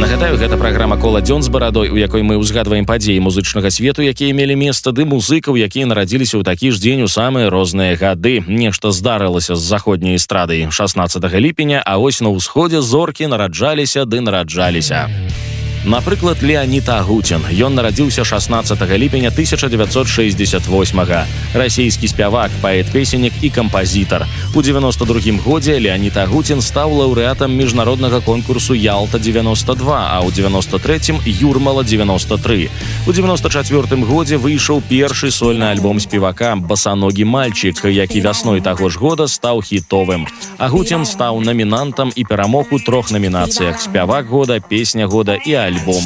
Нагадаю, гэта праграма «Кола дзён з барадой», у якой мы ўзгадваем падзеі музычнага свету, якія мелі месца, ды музыкаў, якія нарадзіліся ў такі ж дзень у самыя розныя гады. Нешта здарылася з заходняй эстрадай 16 ліпеня, а вось на ўсходзе зоркі нараджаліся ды нараджаліся. Напрыклад, Леонид Агутин. Ён нарадзіўся 16 ліпеня 1968-га. Расійскі спявак, паэт-песеннік і кампазітар. У 92-м годзе Леонид Агутин стаў лаўрэатам міжнароднага конкурсу «Ялта-92», а ў 93-м «Юрмала-93». У 94-м годзе выйшаў першы сольны альбом спевака «Басаногі мальчик», які вясной таго ж года стаў хітовым. Агутин стаў намінантам і перамог у 3 намінацыях: спявак года, песня года і альбом